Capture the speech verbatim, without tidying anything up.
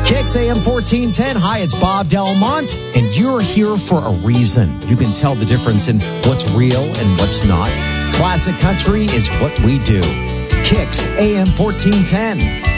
Kicks A M fourteen ten. Hi, it's Bob Delmont, and you're here for a reason. You can tell the difference in what's real and what's not. Classic country is what we do. Kicks A M fourteen ten.